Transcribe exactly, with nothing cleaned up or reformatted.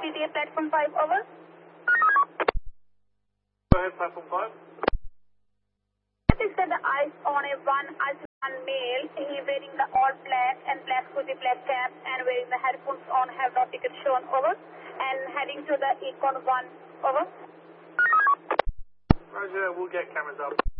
T T A platform five, over. Go ahead, platform five. He said the eyes on a one as one male. He wearing the all black and black hoodie, black cap, and wearing the headphones on, have no ticket shown, over. And heading to the Econ one, over. Roger, we'll get cameras up.